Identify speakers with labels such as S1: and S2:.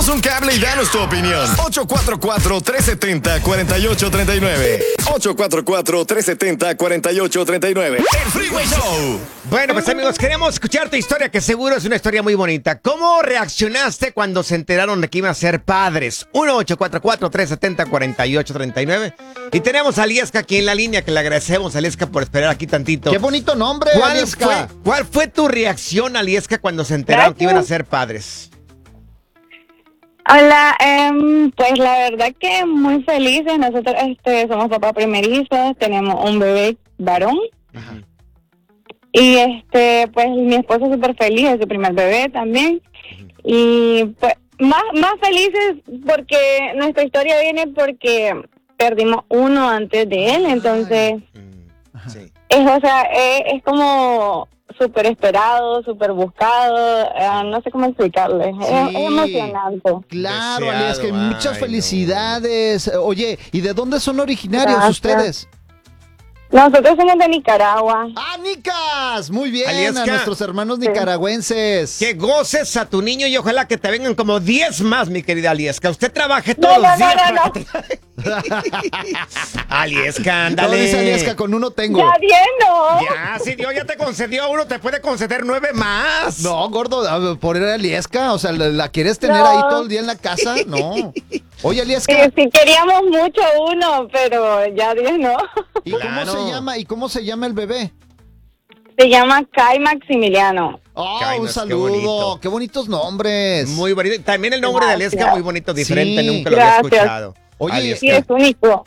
S1: Échanos un cable y danos tu opinión. 844-370-4839. 844-370-4839. El Freeway Show.
S2: Bueno, pues amigos, queremos escuchar tu historia, que seguro es una historia muy bonita. ¿Cómo reaccionaste cuando se enteraron de que iban a ser padres? 1-844-370-4839. Y tenemos a Lieska aquí en la línea, que le agradecemos a Lieska por esperar aquí tantito.
S3: ¡Qué bonito nombre, Lieska!
S2: ¿Cuál fue tu reacción, Lieska, cuando se enteraron que iban a ser padres?
S4: Hola, pues la verdad que muy felices. Nosotros somos papá primerizos, tenemos un bebé varón.
S2: Ajá.
S4: Y pues mi esposo súper feliz, es su primer bebé también. Y pues más felices porque nuestra historia viene porque perdimos uno antes de él, entonces
S2: Sí.
S4: es como súper esperado, súper buscado, no sé cómo explicarles,
S3: Sí.
S4: es emocionante.
S3: Claro,
S2: Deseado,
S3: Lieska, muchas
S2: ay,
S3: felicidades. Oye, ¿y de dónde son originarios
S4: Gracias.
S3: ustedes?
S4: Nosotros somos de Nicaragua.
S3: ¡Ah, Nicas! Muy bien,
S2: Lieska.
S3: a nuestros hermanos nicaragüenses.
S2: Que goces a tu niño y ojalá que te vengan como 10 más, mi querida Lieska. Usted trabaje
S4: No,
S2: todos
S4: no,
S2: los días.
S4: no, no,
S2: para que Lieska,
S3: No,
S2: ándale.
S3: dice Lieska, con uno tengo.
S4: Ya viendo.
S2: Ya, si Dios ya te concedió uno, te puede conceder 9 más.
S3: No, gordo, por ir a Lieska, o sea, ¿la quieres tener
S4: No.
S3: ahí todo el día en la casa? No. Oye, Lieska,
S4: Sí, queríamos mucho uno, pero ya Dios no.
S3: ¿y
S2: Claro.
S3: cómo se llama el bebé?
S4: Se llama Kai Maximiliano.
S3: Oh,
S2: Kainos,
S3: un
S2: qué
S3: saludo.
S2: bonito.
S3: Qué bonitos nombres.
S2: Muy bonito. También el nombre de Lieska
S4: Gracias.
S2: muy bonito, diferente,
S3: Sí.
S2: nunca lo había
S4: Gracias.
S2: escuchado.
S3: Oye,
S2: Lieska.
S4: Sí, es único.